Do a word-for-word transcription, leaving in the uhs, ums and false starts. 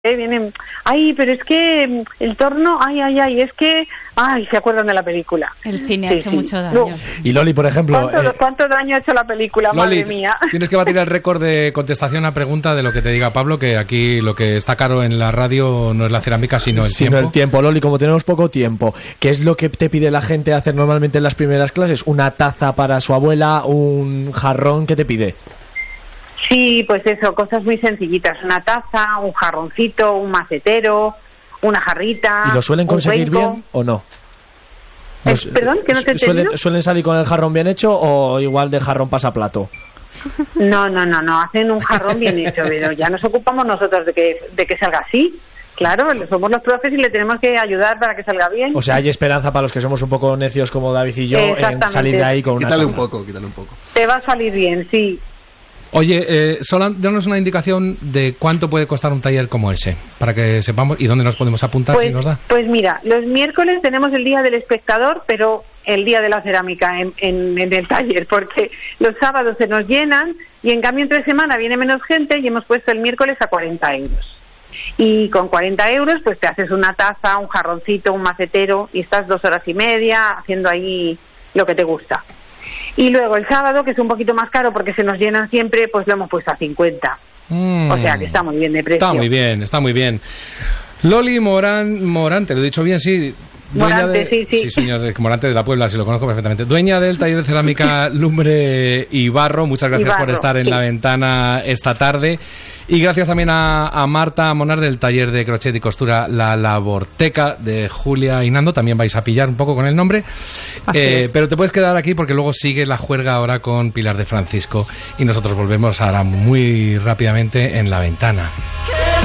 Eh, vienen, ay, pero es que el torno, ay, ay, ay, es que, ay, se acuerdan de la película. El cine sí, ha hecho sí. mucho daño. No. Y Loli, por ejemplo... ¿Cuánto, eh... ¿Cuánto daño ha hecho la película, Loli, madre mía? Tienes que batir el récord de contestación a pregunta de lo que te diga Pablo, que aquí lo que está caro en la radio no es la cerámica, sino el sino tiempo. el tiempo. Loli, como tenemos poco tiempo, ¿qué es lo que te pide la gente hacer normalmente en las primeras clases? ¿Una taza para su abuela? ¿Un jarrón? ¿Qué te pide? Sí, pues eso, cosas muy sencillitas. Una taza, un jarroncito, un macetero, una jarrita. ¿Y lo suelen conseguir cuenco. bien o no? Eh, perdón, que no te he ¿Suelen, entendido? ¿Suelen salir con el jarrón bien hecho o igual de jarrón pasaplato? No, no, no, no, hacen un jarrón bien hecho, pero ya nos ocupamos nosotros de que, de que salga así. Claro, somos los profes y le tenemos que ayudar para que salga bien. O sea, hay esperanza para los que somos un poco necios como David y yo en salir de ahí con una Quítale taza. un poco, quítale un poco. Te va a salir bien, sí. Oye, eh, solo danos una indicación de cuánto puede costar un taller como ese, para que sepamos y dónde nos podemos apuntar Pues, si nos da. pues mira, los miércoles tenemos el Día del Espectador, pero el Día de la Cerámica en, en, en el taller, porque los sábados se nos llenan y en cambio entre semana viene menos gente y hemos puesto el miércoles a cuarenta euros. Y con cuarenta euros pues te haces una taza, un jarroncito, un macetero y estás dos horas y media haciendo ahí lo que te gusta. Y luego el sábado, que es un poquito más caro porque se nos llenan siempre, pues lo hemos puesto a cincuenta. Mm. O sea que está muy bien de precio. Está muy bien, está muy bien. Loli Morán, Morante, lo he dicho bien, sí. Morante, de, sí, sí. Sí, señor, de, Morante de la Puebla, sí lo conozco perfectamente. Dueña del taller de cerámica, lumbre y barro. Muchas gracias barro, por estar en sí. la ventana esta tarde. Y gracias también a, a Marta Monar del taller de crochet y costura La Laborteca de Julia y Nando. También vais a pillar un poco con el nombre. Eh, pero te puedes quedar aquí porque luego sigue la juerga ahora con Pilar de Francisco. Y nosotros volvemos ahora muy rápidamente en la ventana.